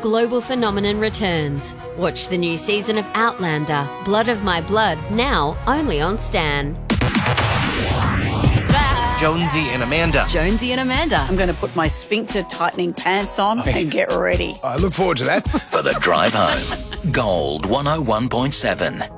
global phenomenon returns. Watch the new season of Outlander, Blood of My Blood, now only on Stan. Jonesy and Amanda. Jonesy and Amanda. I'm going to put my sphincter tightening pants on and get ready. I look forward to that. For the drive home. Gold 101.7.